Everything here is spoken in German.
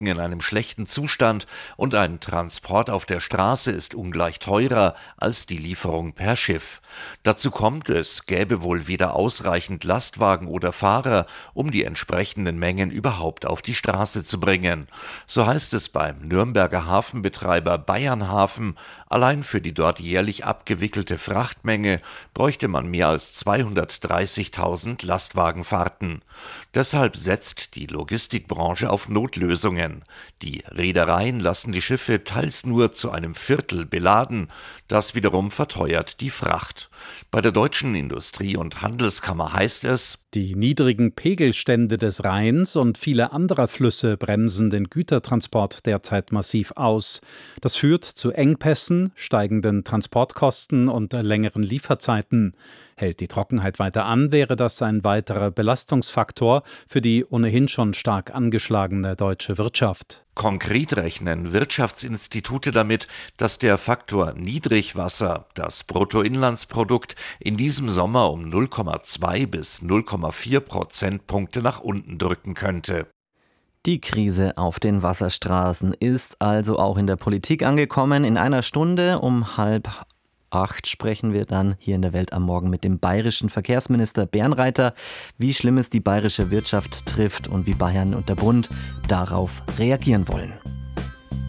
in einem schlechten Zustand und ein Transport auf der Straße ist ungleich teurer als die Lieferung per Schiff. Dazu kommt, es gäbe wohl weder ausreichend Lastwagen oder Fahrer, um die entsprechenden Mengen überhaupt auf die Straße zu bringen. So heißt es beim Nürnberger Hafenbetreiber Bayernhafen, allein für die dort jährlich abgewickelte Frachtmenge bräuchte man mehr als 230.000 Lastwagenfahrten. Deshalb setzt die Logistikbranche auf Notlösungen. Die Reedereien lassen die Schiffe teils nur zu einem Viertel beladen. Das wiederum verteuert die Fracht. Bei der Deutschen Industrie- und Handelskammer heißt es: Die niedrigen Pegelstände des Rheins und viele anderer Flüsse bremsen den Gütertransport derzeit massiv aus. Das führt zu Engpässen, steigenden Transportkosten und längeren Lieferzeiten. Hält die Trockenheit weiter an, wäre das ein weiterer Belastungsfaktor für die ohnehin schon stark angeschlagene deutsche Wirtschaft. Konkret rechnen Wirtschaftsinstitute damit, dass der Faktor Niedrigwasser das Bruttoinlandsprodukt in diesem Sommer um 0,2 bis 0,4 Prozentpunkte nach unten drücken könnte. Die Krise auf den Wasserstraßen ist also auch in der Politik angekommen. In einer Stunde um 7:30 sprechen wir dann hier in der Welt am Morgen mit dem bayerischen Verkehrsminister Bernreiter, wie schlimm es die bayerische Wirtschaft trifft und wie Bayern und der Bund darauf reagieren wollen.